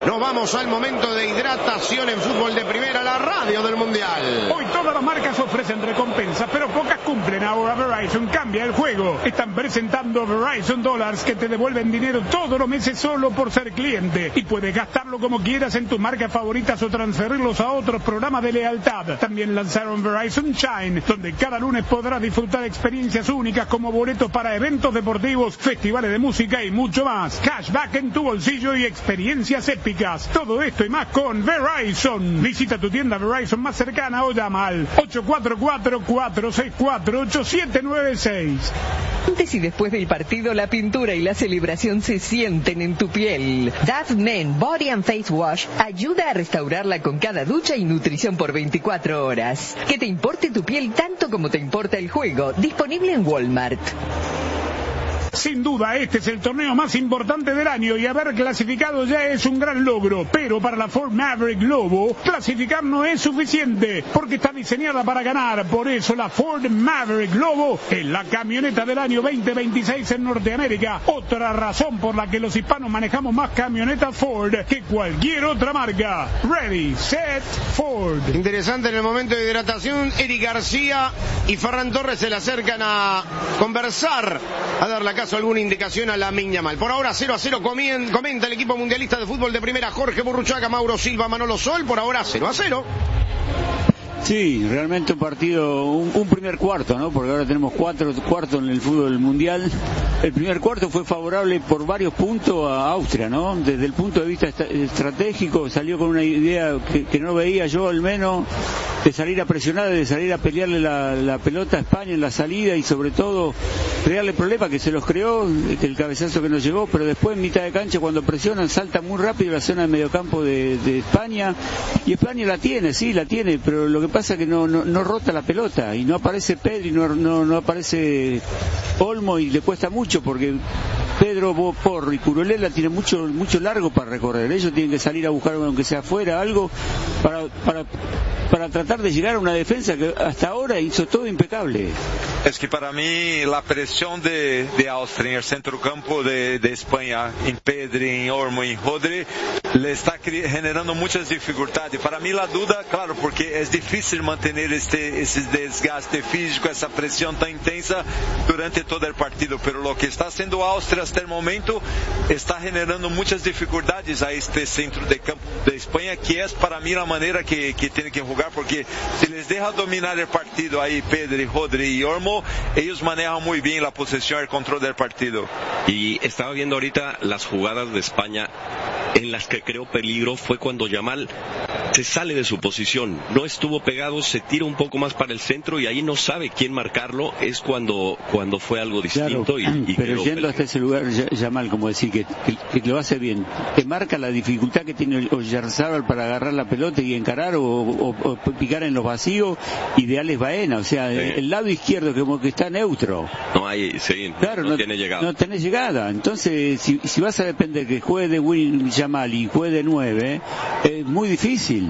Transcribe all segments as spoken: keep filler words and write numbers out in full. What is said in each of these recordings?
Nos vamos al momento de hidratación en fútbol de primera, la radio del Mundial. Hoy todas las marcas ofrecen recompensas, pero pocas cumplen. Ahora Verizon cambia el juego. Están presentando Verizon Dollars que te devuelven dinero todos los meses solo por ser cliente. Y puedes gastarlo como quieras en tus marcas favoritas o transferirlos a otros programas de lealtad. También lanzaron Verizon Shine, donde cada lunes podrás disfrutar experiencias únicas como boletos para eventos deportivos, festivales de música y mucho más. Cashback en tu bolsillo y experiencias épicas. Todo esto y más con Verizon. Visita tu tienda Verizon más cercana o llama al ocho cuatro cuatro, cuatro seis cuatro, ocho siete nueve seis. Antes y después del partido, la pintura y la celebración se sienten en tu piel. Dove Men Body and Face Wash ayuda a restaurarla con cada ducha y nutrición por veinticuatro horas. Que te importe tu piel tanto como te importa el juego. Disponible en Walmart. Sin duda, este es el torneo más importante del año y haber clasificado ya es un gran logro. Pero para la Ford Maverick Lobo, clasificar no es suficiente, porque está diseñada para ganar. Por eso la Ford Maverick Lobo es la camioneta del año veinte veintiséis en Norteamérica. Otra razón por la que los hispanos manejamos más camionetas Ford que cualquier otra marca. Ready, set, Ford. Interesante en el momento de hidratación. Eric García y Ferran Torres se le acercan a conversar, a dar la caso alguna indicación a Lamine Yamal. Por ahora cero a cero comenta el equipo mundialista de fútbol de primera, Jorge Burruchaga, Mauro Silva, Manolo Sol. Por ahora cero a cero. Sí, realmente un partido, un, un primer cuarto, ¿no? Porque ahora tenemos cuatro cuartos en el fútbol mundial. El primer cuarto fue favorable por varios puntos a Austria, ¿no? Desde el punto de vista est- estratégico salió con una idea que, que no veía yo al menos, de salir a presionar, de salir a pelearle la, la pelota a España en la salida y sobre todo crearle problemas que se los creó, el cabezazo que nos llegó, pero después en mitad de cancha cuando presionan salta muy rápido la zona de mediocampo de, de España, y España la tiene, sí, la tiene, pero lo que pasa es que no, no, no rota la pelota y no aparece Pedri, no, no, no aparece Olmo y le cuesta mucho porque Pedro Porro y Curulela tienen mucho mucho largo para recorrer. Ellos tienen que salir a buscar, aunque sea afuera, algo para, para, para tratar de llegar a una defensa que hasta ahora hizo todo impecable. Es que para mí la presión de, de Austria en el centrocampo de, de España, en Pedri, en Olmo y en Rodri, le está generando muchas dificultades. Para mí la duda, claro, porque es difícil mantener este, ese desgaste físico, esa presión tan intensa durante todo el partido, pero lo que está haciendo Austria hasta el momento está generando muchas dificultades a este centro de campo de España, que es para mí la manera que, que tiene que jugar, porque si les deja dominar el partido ahí Pedri, Rodri y Olmo, ellos manejan muy bien la posesión y el control del partido. Y estaba viendo ahorita las jugadas de España en las que creó peligro fue cuando Yamal se sale de su posición, no estuvo pegado, se tira un poco más para el centro y ahí no sabe quién marcarlo, es cuando cuando fue algo distinto. Claro, y, y pero yendo peligro. hasta ese lugar, Yamal, como decir, que, que, que lo hace bien, te marca la dificultad que tiene Oyarzábal para agarrar la pelota y encarar o, o, o picar en los vacíos, ideales Baena, o sea, sí. El lado izquierdo como que está neutro. No hay, sí, claro, no, no no tiene llegada. No tenés llegada, entonces si, si vas a depender que juegue de Win Yamal y juegue de nueve, es muy difícil.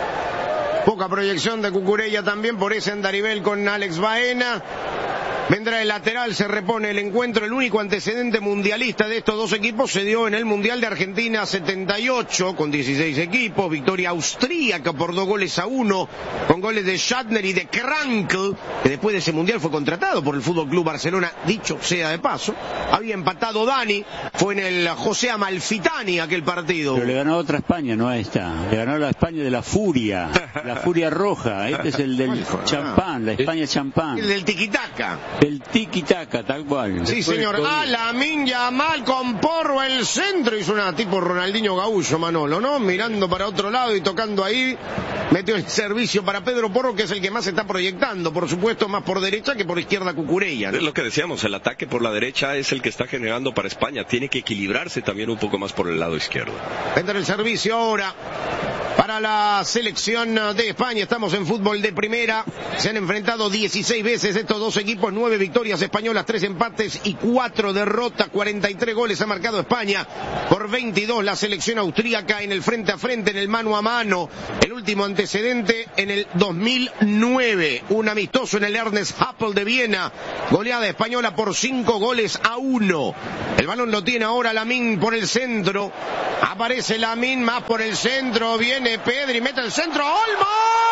Poca proyección de Cucurella también por ese andarivel con Alex Baena. Vendrá el lateral, se repone el encuentro. El único antecedente mundialista de estos dos equipos se dio en el Mundial de Argentina setenta y ocho, con dieciséis equipos. Victoria austríaca por dos goles a uno, con goles de Schattner y de Krankl, que después de ese Mundial fue contratado por el Fútbol Club Barcelona, dicho sea de paso. Había empatado Dani, fue en el José Amalfitani aquel partido. Pero le ganó a otra España, no a esta. Le ganó a la España de la Furia, la Furia Roja. Este es el del champán, la España champán. El del tiquitaca. El tiki-taka, tal cual. Sí, Después señor. A Lamine Yamal con Porro el centro. Hizo una tipo Ronaldinho Gaullo, Manolo, ¿no? Mirando para otro lado y tocando ahí. Metió el servicio para Pedro Porro, que es el que más se está proyectando. Por supuesto, más por derecha que por izquierda Cucurella, ¿no? Es lo que decíamos, el ataque por la derecha es el que está generando para España. Tiene que equilibrarse también un poco más por el lado izquierdo. Entra el servicio ahora para la selección de España. Estamos en fútbol de primera. Se han enfrentado dieciséis veces estos dos equipos, nueve victorias españolas, tres empates y cuatro derrotas. cuarenta y tres goles ha marcado España, por veintidós la selección austríaca en el frente a frente, en el mano a mano. El último antecedente en el dos mil nueve, un amistoso en el Ernest Happel de Viena, goleada española por cinco goles a uno. El balón lo tiene ahora Lamine por el centro. Aparece Lamine más por el centro, viene Pedri, mete el centro, ¡Olmo!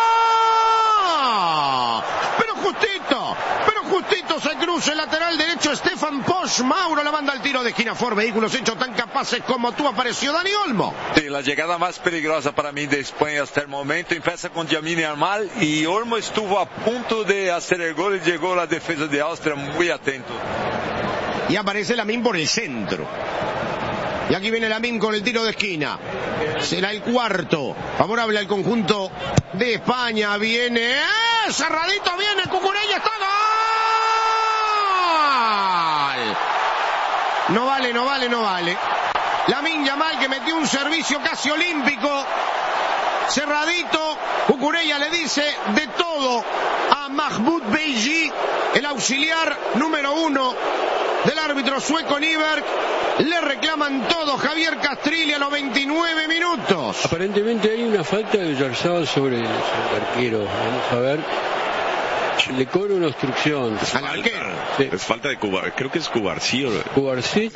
Pero justito, pero justito se cruza el lateral derecho Stefan Posch. Mauro la manda al tiro de esquina. Por vehículos hechos tan capaces como tú, apareció Dani Olmo. Sí, la llegada más peligrosa para mí de España hasta el momento empieza con Lamine Yamal y Olmo estuvo a punto de hacer el gol y llegó la defensa de Austria muy atento. Y aparece Lamine por el centro. Y aquí viene Lamine con el tiro de esquina. Será el cuarto. Favorable al conjunto de España. Viene. ¡Eh! Cerradito viene. Cucurella está. ¡Gol! No vale, no vale, no vale. Lamine Yamal que metió un servicio casi olímpico. Cerradito. Cucurella le dice de todo a Mahmoud Beji, el auxiliar número uno del árbitro sueco Nyberg. Le reclaman todo. Javier Castrilli a los veintinueve minutos. Aparentemente hay una falta de Oyarzabal sobre el, sobre el arquero. Vamos a ver. Le cobra una obstrucción. Al arquero. Sí. Es falta de Cubar. Creo que es Cubarsí. ¿O... Cubarsí?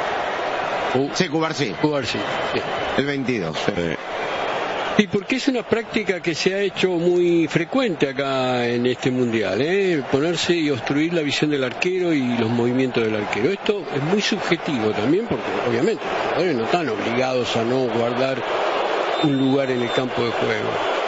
Uh, sí, Cubarsí. Cubarsí. Sí. El veintidós. Sí. Eh. Y porque es una práctica que se ha hecho muy frecuente acá en este mundial, ¿eh? Ponerse y obstruir la visión del arquero y los movimientos del arquero. Esto es muy subjetivo también, porque obviamente los jugadores no están obligados a no guardar un lugar en el campo de juego.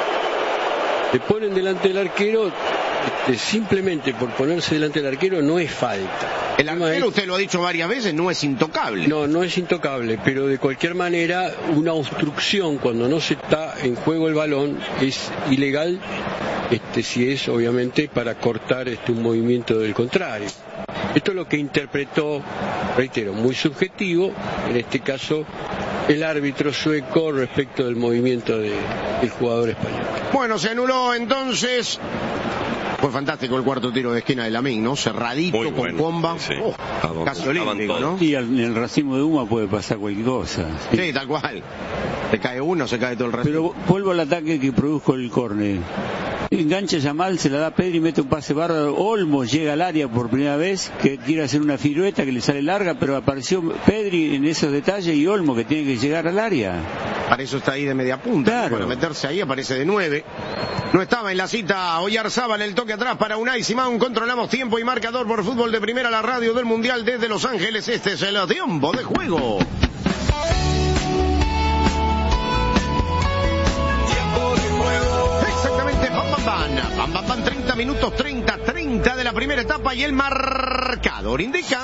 Se ponen delante del arquero, este, simplemente por ponerse delante del arquero no es falta. El arquero, usted lo ha dicho varias veces, no es intocable. No, no es intocable, pero de cualquier manera una obstrucción cuando no se está en juego el balón es ilegal, este, si es obviamente para cortar este, un movimiento del contrario. Esto es lo que interpretó, reitero, muy subjetivo, en este caso el árbitro sueco respecto del movimiento de, del jugador español. Bueno, se anuló entonces. Fue fantástico el cuarto tiro de esquina de Lamine, ¿no? Cerradito, muy con bueno, comba. Sí. Oh, casi olímpico, ¿no? Y en el racimo de Uma puede pasar cualquier cosa. Sí. Sí, tal cual. Se cae uno, se cae todo el racimo. Pero vuelvo al ataque que produjo el córner. Engancha Yamal, se la da a Pedri, mete un pase bárbaro. Olmo llega al área por primera vez, que quiere hacer una pirueta que le sale larga, pero apareció Pedri en esos detalles y Olmo que tiene que llegar al área. Para eso está ahí de media punta. Claro. Para meterse ahí aparece de nueve. No estaba en la cita Oyarzabal, el toque atrás para Unai Simón. Controlamos tiempo y marcador por Fútbol de Primera, la radio del Mundial desde Los Ángeles. Este es el tiempo de juego. Exactamente, pam, pam, pam, pam, pam, pam, treinta minutos, treinta, treinta de la primera etapa y el marcador indica...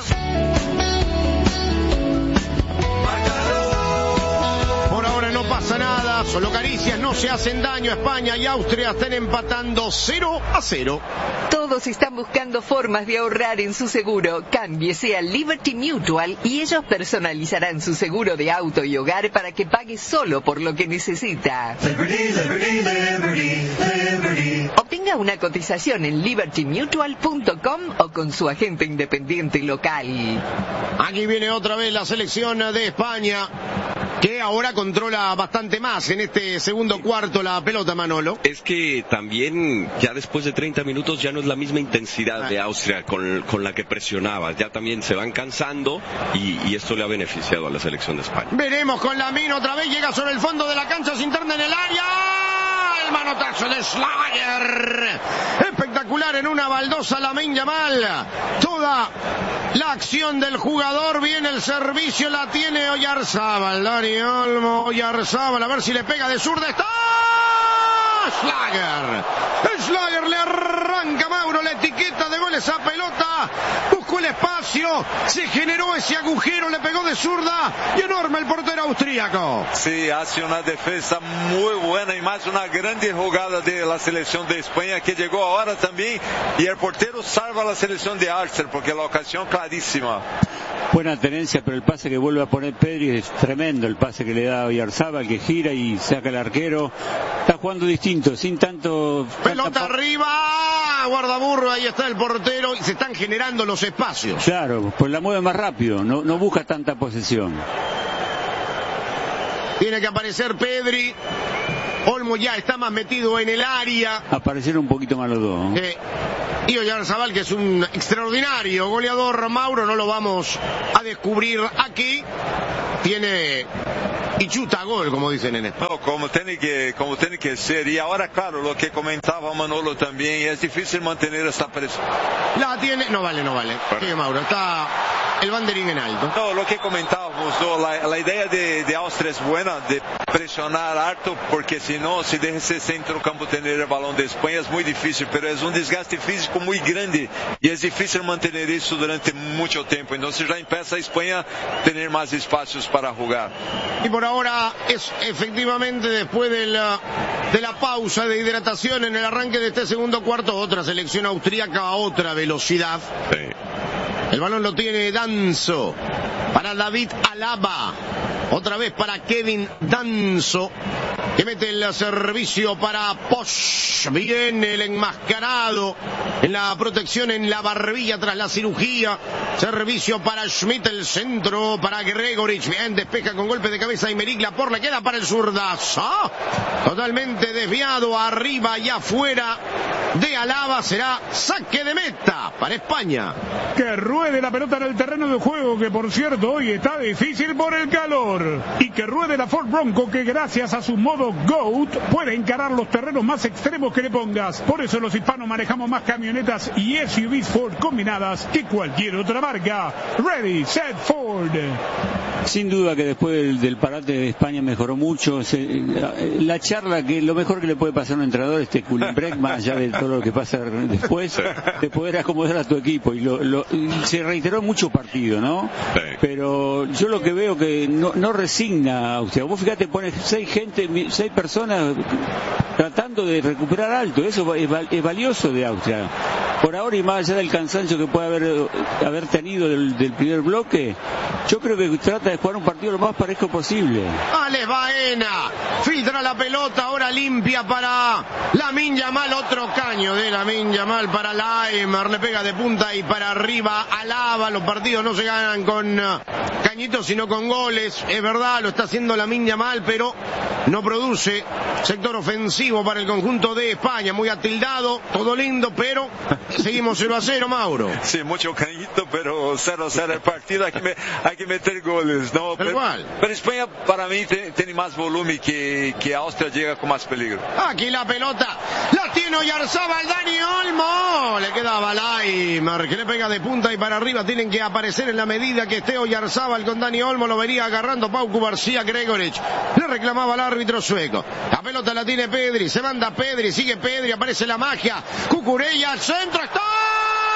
Por ahora no pasa nada, solo caricias, no se hacen daño. España y Austria están empatando cero a cero. Todos están buscando formas de ahorrar en su seguro. Cámbiese a Liberty Mutual y ellos personalizarán su seguro de auto y hogar para que pague solo por lo que necesita. Liberty, Liberty, Liberty, Liberty. Obtenga una cotización en liberty mutual punto com o con su agente independiente local. Aquí viene otra vez la selección de España, que ahora controla bastante más en este segundo cuarto la pelota, Manolo. Es que también ya después de treinta minutos ya no es la misma intensidad de Austria con, con la que presionaba. Ya también se van cansando y, y esto le ha beneficiado a la selección de España. Veremos con Lamine otra vez, llega sobre el fondo de la cancha, se interna en el área. El manotazo de Schlager. Espectacular en una baldosa Lamine Yamal. Toda la acción del jugador, viene el servicio, la tiene Oyarzabal. Dani Olmo, Oyarzabal, a ver si le pega de zurda. ¡Está! Schlager. Schlager le arranca Mauro la etiqueta de gol esa pelota. Buscó el espacio, se generó ese agujero, le pegó de zurda y enorme el portero austríaco. Sí, hace una defensa muy buena y más una grande jugada de la selección de España que llegó ahora también y el portero salva a la selección de Austria porque la ocasión clarísima. Buena tenencia, pero el pase que vuelve a poner Pedri es tremendo, el pase que le da Oyarzabal, que gira y saca el arquero. Está jugando distinto, sin tanto... Pelota tanta... arriba, guardaburro, ahí está el portero, y se están generando los espacios. Claro, pues la mueve más rápido, no, no busca tanta posesión. Tiene que aparecer Pedri. Olmo ya está más metido en el área. Aparecieron un poquito más los dos, ¿no? Eh, y Oyarzabal, que es un extraordinario goleador, Mauro, no lo vamos a descubrir aquí. Tiene y chuta gol, como dicen en esto. No, como tiene que, como tiene que ser. Y ahora, claro, lo que comentaba Manolo también, es difícil mantener esta presión. La tiene, no vale, no vale. Sí, Mauro, está el banderín en alto. No, lo que comentábamos, no, la, la idea de, de Austria es buena, de presionar harto, porque si no, si deja ese centro campo tener el balón de España es muy difícil, pero es un desgaste físico muy grande y es difícil mantener eso durante mucho tiempo. Entonces ya empieza a España a tener más espacios para jugar. Y por ahora es efectivamente después de la, de la pausa de hidratación en el arranque de este segundo cuarto, otra selección austríaca a otra velocidad. Sí. El balón lo tiene Danso para David Alaba. Otra vez para Kevin Danso, que mete el servicio para Posch. Bien el enmascarado en la protección en la barbilla tras la cirugía. Servicio para Schmidt, el centro para Gregorich. Bien, despeja con golpe de cabeza y Aymeric Laporte. Le queda para el zurdazo. Totalmente desviado arriba y afuera de Alaba. Será saque de meta para España. Que ruede la pelota en el terreno de juego, que por cierto hoy está difícil por el calor. Y que ruede la Ford Bronco, que gracias a su modo GOAT puede encarar los terrenos más extremos que le pongas. Por eso los hispanos manejamos más camionetas y S U Vs Ford combinadas que cualquier otra marca. Ready, set, Ford. Sin duda que después del, del parate de España mejoró mucho. Se, la, la charla, que lo mejor que le puede pasar a un entrenador, este Kulenbrek, más allá de todo lo que pasa después, de poder acomodar a tu equipo. Y, lo, lo, y se reiteró en mucho partido, ¿no? Sí. Pero yo lo que veo que no, no resigna a Austria. Vos fíjate, pones seis gente, seis personas tratando de recuperar alto. Eso es, es valioso de Austria. Por ahora, y más allá del cansancio que puede haber, haber tenido del, del primer bloque, yo creo que trata de jugar un partido lo más parejo posible. Alex Baena filtra la pelota, ahora limpia para Lamine Yamal, otro caño de Lamine Yamal para Laimer, le pega de punta y para arriba Alaba. Los partidos no se ganan con cañitos sino con goles, es verdad, lo está haciendo Lamine Yamal, pero no produce sector ofensivo para el conjunto de España. Muy atildado, todo lindo, pero seguimos cero a cero, Mauro. Sí, mucho cañito, pero cero a cero el partido, hay que, me, hay que meter goles, ¿no? Pero, pero España para mí te, tiene más volumen que, que Austria, llega con más peligro. Aquí la pelota, la tiene Oyarzabal, Dani Olmo, le quedaba Laimer, que le pega de punta y para arriba. Tienen que aparecer en la medida que esté Oyarzabal con Dani Olmo, lo vería agarrando Paucu García Gregorich, le reclamaba al árbitro sueco. La pelota la tiene Pedri, se manda Pedri, sigue Pedri, aparece la magia, Cucurella al centro, está